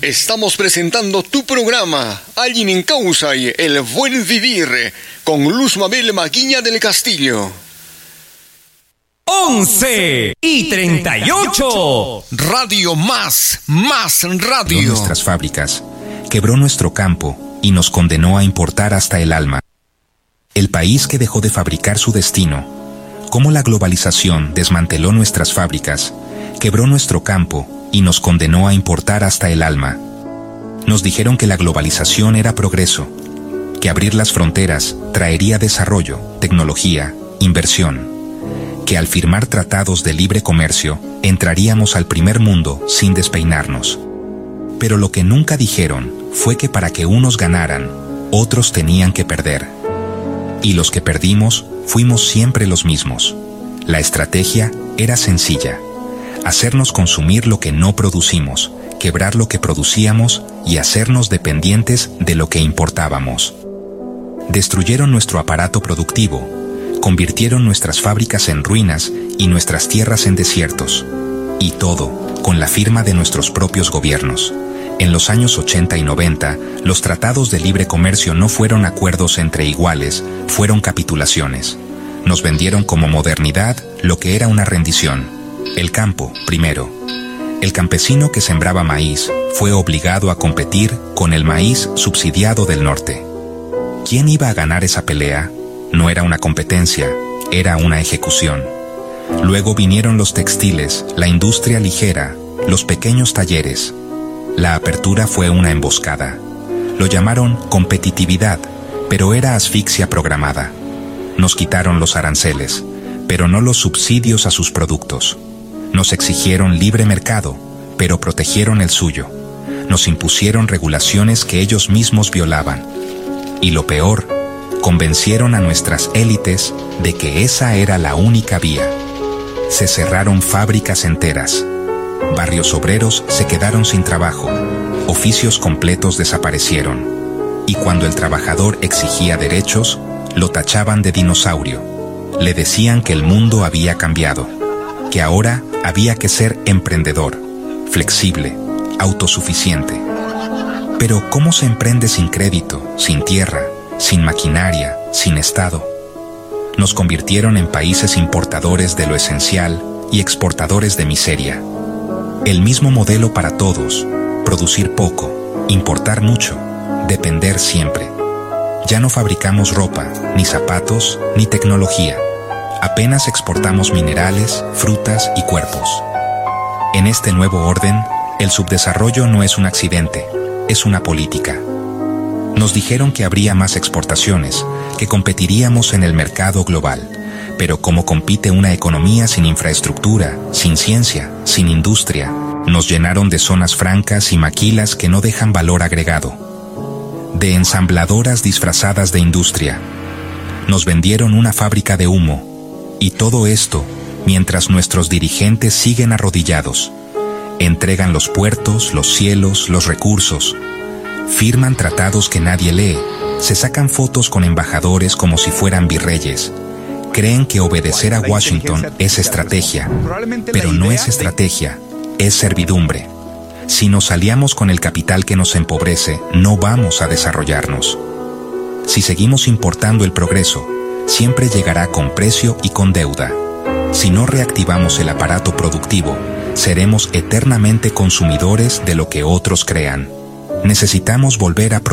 Estamos presentando tu programa, Alguien en Causa y El Buen Vivir, con Luz Mabel Maguiña del Castillo. 11:38. Radio más radio. Quebró nuestras fábricas, quebró nuestro campo y nos condenó a importar hasta el alma. El país que dejó de fabricar su destino, cómo la globalización desmanteló nuestras fábricas, quebró nuestro campo y nos condenó a importar hasta el alma. Nos dijeron que la globalización era progreso, que abrir las fronteras traería desarrollo, tecnología, inversión, que al firmar tratados de libre comercio entraríamos al primer mundo sin despeinarnos. Pero lo que nunca dijeron fue que para que unos ganaran, otros tenían que perder. Y los que perdimos fuimos siempre los mismos. La estrategia era sencilla: hacernos consumir lo que no producimos, quebrar lo que producíamos y hacernos dependientes de lo que importábamos. Destruyeron nuestro aparato productivo, convirtieron nuestras fábricas en ruinas y nuestras tierras en desiertos. Y todo con la firma de nuestros propios gobiernos. En los años 80 y 90, los tratados de libre comercio no fueron acuerdos entre iguales, fueron capitulaciones. Nos vendieron como modernidad lo que era una rendición. El campo, primero. El campesino que sembraba maíz fue obligado a competir con el maíz subsidiado del norte. ¿Quién iba a ganar esa pelea? No era una competencia, era una ejecución. Luego vinieron los textiles, la industria ligera, los pequeños talleres. La apertura fue una emboscada. Lo llamaron competitividad, pero era asfixia programada. Nos quitaron los aranceles, pero no los subsidios a sus productos. Nos exigieron libre mercado, pero protegieron el suyo. Nos impusieron regulaciones que ellos mismos violaban. Y lo peor, convencieron a nuestras élites de que esa era la única vía. Se cerraron fábricas enteras. Barrios obreros se quedaron sin trabajo, oficios completos desaparecieron, y cuando el trabajador exigía derechos, lo tachaban de dinosaurio. Le decían que el mundo había cambiado, que ahora había que ser emprendedor, flexible, autosuficiente. Pero ¿cómo se emprende sin crédito, sin tierra, sin maquinaria, sin Estado? Nos convirtieron en países importadores de lo esencial y exportadores de miseria. El mismo modelo para todos: producir poco, importar mucho, depender siempre. Ya no fabricamos ropa, ni zapatos, ni tecnología. Apenas exportamos minerales, frutas y cuerpos. En este nuevo orden, el subdesarrollo no es un accidente, es una política. Nos dijeron que habría más exportaciones, que competiríamos en el mercado global. Pero ¿cómo compite una economía sin infraestructura, sin ciencia, sin industria? Nos llenaron de zonas francas y maquilas que no dejan valor agregado. De ensambladoras disfrazadas de industria. Nos vendieron una fábrica de humo. Y todo esto mientras nuestros dirigentes siguen arrodillados. Entregan los puertos, los cielos, los recursos. Firman tratados que nadie lee. Se sacan fotos con embajadores como si fueran virreyes. Creen que obedecer a Washington es estrategia, pero no es estrategia, es servidumbre. Si nos aliamos con el capital que nos empobrece, no vamos a desarrollarnos. Si seguimos importando el progreso, siempre llegará con precio y con deuda. Si no reactivamos el aparato productivo, seremos eternamente consumidores de lo que otros crean. Necesitamos volver a